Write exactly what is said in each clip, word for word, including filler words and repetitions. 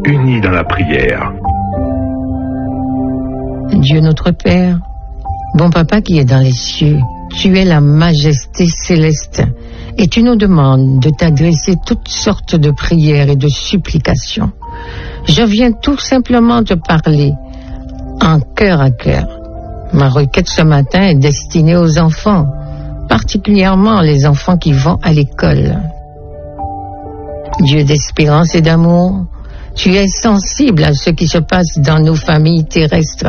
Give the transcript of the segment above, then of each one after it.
unis dans la prière. Dieu notre Père, bon Papa qui est dans les cieux, tu es la majesté céleste et tu nous demandes de t'adresser toutes sortes de prières et de supplications. Je viens tout simplement te parler en cœur à cœur. Ma requête ce matin est destinée aux enfants, particulièrement les enfants qui vont à l'école. Dieu d'espérance et d'amour, tu es sensible à ce qui se passe dans nos familles terrestres.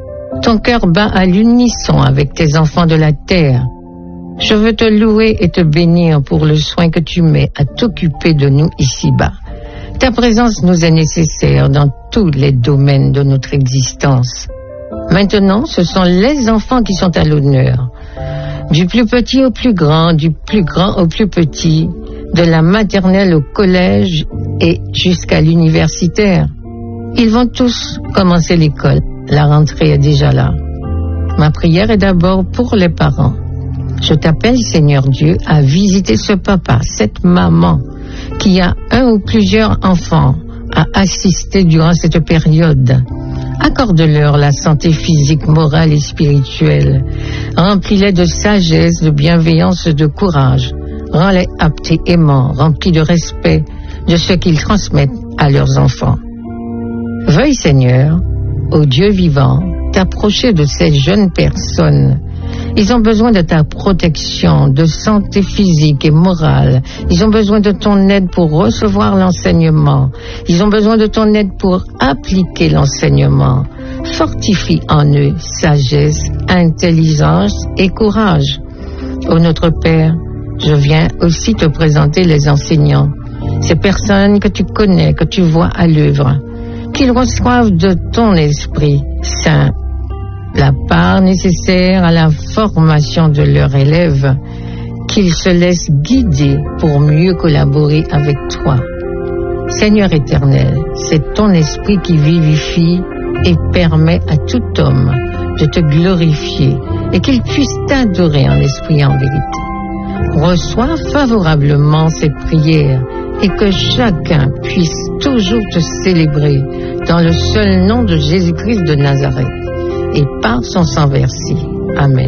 Ton cœur bat à l'unisson avec tes enfants de la terre. Je veux te louer et te bénir pour le soin que tu mets à t'occuper de nous ici-bas. Ta présence nous est nécessaire dans tous les domaines de notre existence. Maintenant, ce sont les enfants qui sont à l'honneur. Du plus petit au plus grand, du plus grand au plus petit, de la maternelle au collège et jusqu'à l'universitaire. Ils vont tous commencer l'école. La rentrée est déjà là. Ma prière est d'abord pour les parents. Je t'appelle, Seigneur Dieu, à visiter ce papa, cette maman, qui a un ou plusieurs enfants à assister durant cette période. Accorde-leur la santé physique, morale et spirituelle. Remplis-les de sagesse, de bienveillance, de courage. Rends-les aptes et aimants, remplis de respect de ce qu'ils transmettent à leurs enfants. Veuille, Seigneur, ô Dieu vivant, t'approcher de ces jeunes personnes. Ils ont besoin de ta protection, de santé physique et morale. Ils ont besoin de ton aide pour recevoir l'enseignement. Ils ont besoin de ton aide pour appliquer l'enseignement. Fortifie en eux sagesse, intelligence et courage. Ô notre Père, je viens aussi te présenter les enseignants, ces personnes que tu connais, que tu vois à l'œuvre. Qu'ils reçoivent de ton Esprit Saint la part nécessaire à la formation de leurs élèves, qu'ils se laissent guider pour mieux collaborer avec toi. Seigneur éternel, c'est ton Esprit qui vivifie et permet à tout homme de te glorifier et qu'il puisse t'adorer en esprit et en vérité. Reçois favorablement ces prières et que chacun puisse toujours te célébrer dans le seul nom de Jésus-Christ de Nazareth et par son sang versé. Amen.